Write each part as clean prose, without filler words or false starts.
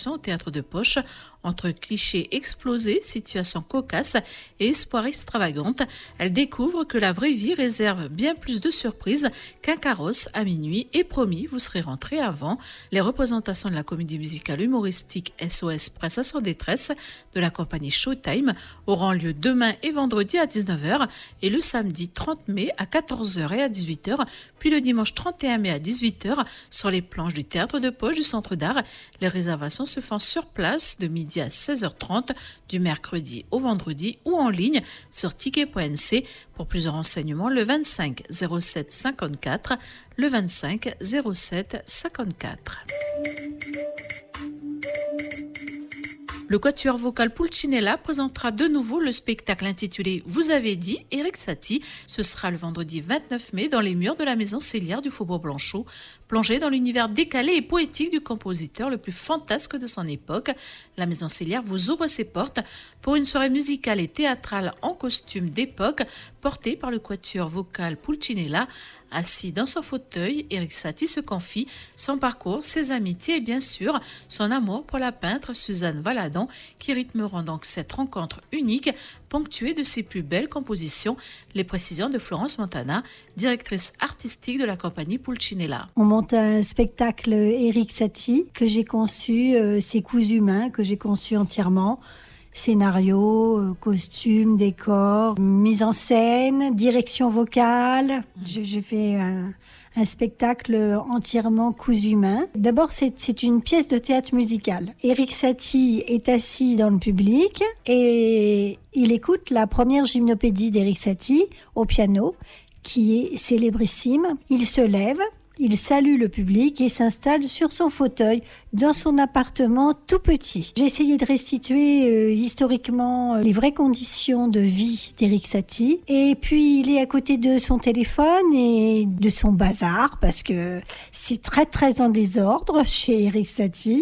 représentation au théâtre de poche. Entre clichés explosés, situations cocasses et espoirs extravagantes, elle découvre que la vraie vie réserve bien plus de surprises qu'un carrosse à minuit et promis, vous serez rentré avant. Les représentations de la comédie musicale humoristique SOS Princesse en détresse de la compagnie Showtime auront lieu demain et vendredi à 19h et le samedi 30 mai à 14h et à 18h, puis le dimanche 31 mai à 18h sur les planches du théâtre de poche du Centre d'Art. Les réservations se font sur place de midi à 16h30 du mercredi au vendredi ou en ligne sur ticket.nc. Pour plus de renseignements, le 25 07 54, le 25 07 54. Le quatuor vocal Pulcinella présentera de nouveau le spectacle intitulé « Vous avez dit » Erik Satie. Ce sera le vendredi 29 mai dans les murs de la maison Célière du Faubourg Blanchot. Plongé dans l'univers décalé et poétique du compositeur le plus fantasque de son époque, la maison Célière vous ouvre ses portes pour une soirée musicale et théâtrale en costume d'époque portée par le quatuor vocal Pulcinella. Assis dans son fauteuil, Erik Satie se confie son parcours, ses amitiés et bien sûr son amour pour la peintre Suzanne Valadon qui rythmeront donc cette rencontre unique ponctuée de ses plus belles compositions. Les précisions de Florence Montana, directrice artistique de la compagnie Pulcinella. On monte un spectacle Erik Satie que j'ai conçu, ses coups humains que j'ai conçu entièrement. Scénario, costume, décor, mise en scène, direction vocale. J'ai fait un spectacle entièrement cousu humain. D'abord, c'est une pièce de théâtre musical. Erik Satie est assis dans le public et il écoute la première gymnopédie d'Erik Satie au piano, qui est célébrissime. Il se lève. Il salue le public et s'installe sur son fauteuil dans son appartement tout petit. J'ai essayé de restituer historiquement les vraies conditions de vie d'Erik Satie. Et puis il est à côté de son téléphone et de son bazar parce que c'est très très en désordre chez Erik Satie.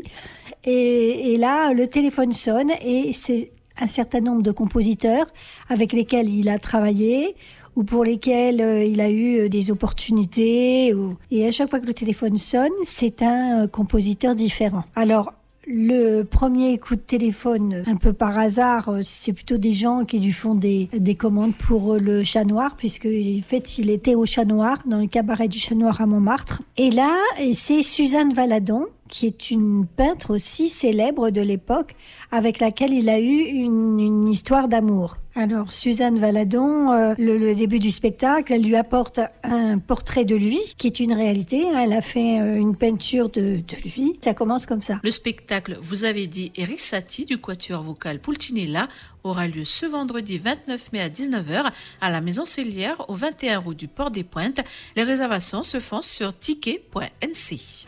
Et là, le téléphone sonne et c'est un certain nombre de compositeurs avec lesquels il a travaillé ou pour lesquels il a eu des opportunités. Et à chaque fois que le téléphone sonne, c'est un compositeur différent. Alors, le premier coup de téléphone, un peu par hasard, c'est plutôt des gens qui lui font des commandes pour le Chat Noir, puisque en fait, il était au Chat Noir, dans le cabaret du Chat Noir à Montmartre. Et là, c'est Suzanne Valadon, qui est une peintre aussi célèbre de l'époque, avec laquelle il a eu une histoire d'amour. Alors, Suzanne Valadon, le début du spectacle, elle lui apporte un portrait de lui, qui est une réalité. Elle a fait une peinture de lui. Ça commence comme ça. Le spectacle, vous avez dit, Erik Satie du quatuor vocal Pulcinella aura lieu ce vendredi 29 mai à 19h à la Maison Célière au 21 rue du Port des Pointes. Les réservations se font sur ticket.nc.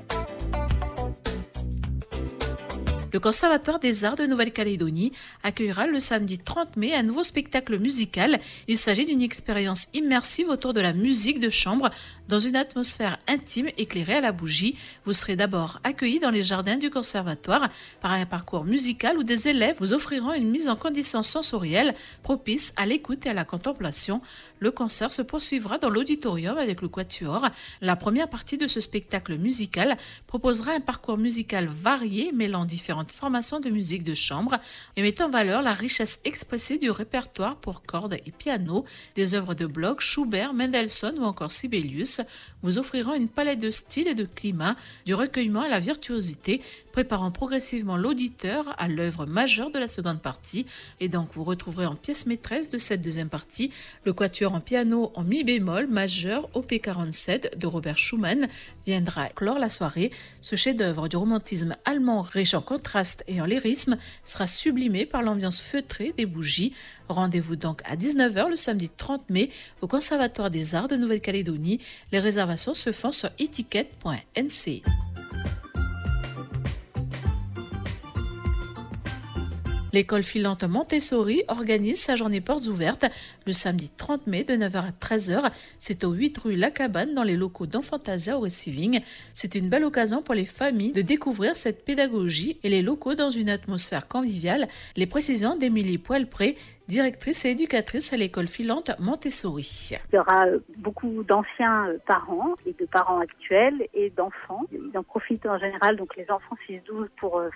Le Conservatoire des Arts de Nouvelle-Calédonie accueillera le samedi 30 mai un nouveau spectacle musical. Il s'agit d'une expérience immersive autour de la musique de chambre dans une atmosphère intime éclairée à la bougie. Vous serez d'abord accueillis dans les jardins du Conservatoire par un parcours musical où des élèves vous offriront une mise en condition sensorielle propice à l'écoute et à la contemplation. Le concert se poursuivra dans l'auditorium avec le quatuor. La première partie de ce spectacle musical proposera un parcours musical varié mêlant différentes formations de musique de chambre et mettant en valeur la richesse expressive du répertoire pour cordes et piano, des œuvres de Bloch, Schubert, Mendelssohn ou encore Sibelius. Vous offriront une palette de styles et de climats, du recueillement à la virtuosité, préparant progressivement l'auditeur à l'œuvre majeure de la seconde partie. Et donc vous retrouverez en pièce maîtresse de cette deuxième partie le quatuor en piano en mi bémol majeur op 47 de Robert Schumann viendra clore la soirée. Ce chef-d'œuvre du romantisme allemand riche en contrastes et en lyrisme sera sublimé par l'ambiance feutrée des bougies. Rendez-vous donc à 19h le samedi 30 mai au Conservatoire des Arts de Nouvelle-Calédonie. Les réservations se font sur etiquette.nc. L'école filante Montessori organise sa journée portes ouvertes le samedi 30 mai de 9h à 13h. C'est au 8 rue La Cabane dans les locaux d'Enfantasia au Receiving. C'est une belle occasion pour les familles de découvrir cette pédagogie et les locaux dans une atmosphère conviviale. Les précisions d'Émilie Poelpré, directrice et éducatrice à l'école filante Montessori. Il y aura beaucoup d'anciens parents et de parents actuels et d'enfants. Ils en profitent en général, donc les enfants 6-12, pour